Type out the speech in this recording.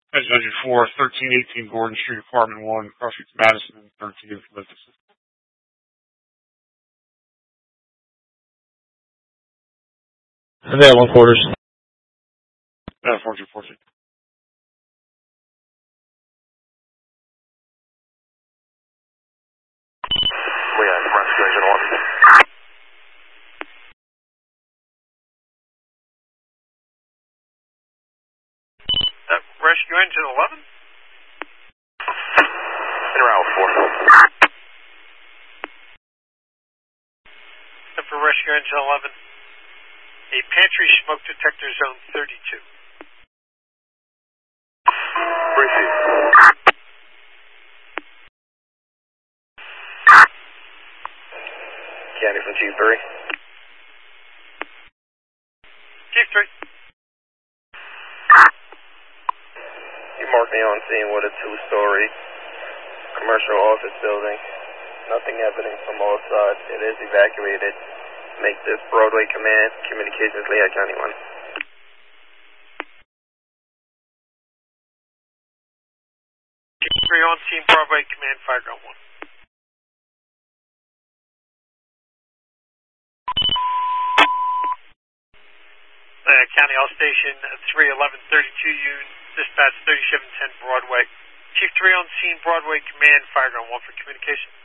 Engine 4, 1318 Gordon Street, Apartment 1, Crossroads, Madison, and 13th Lift Assist. And there, 1 quarters. 4214. We have rescue engine 1. Rescue engine 11? In route 4. And for rescue engine 11, a pantry smoke detector zone 32. Receive. Candy from Chief 3. Chief 3. You marked me on scene with a 2-story commercial office building. Nothing evident from all sides. It is evacuated. Make this Broadway Command, Communications Lehigh County 1. Chief 3 on scene, Broadway Command, fire gun 1. County All Station 31132 unit, dispatch 3710 Broadway. Chief 3 on scene, Broadway Command, fire gun 1 for communication.